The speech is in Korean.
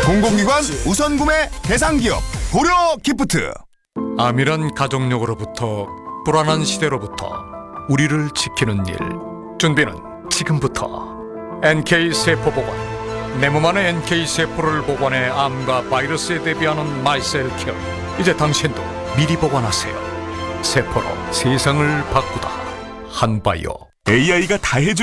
공공기관 우선 구매 대상 기업 고려 기프트. 암이란 가족력으로부터 불안한 시대로부터 우리를 지키는 일. 준비는 지금부터. NK세포보관. 내 몸 안에 NK세포를 보관해 암과 바이러스에 대비하는 마이셀케어. 이제 당신도 미리 보관하세요. 세포로 세상을 바꾸다. 한바이오. AI가 다 해주는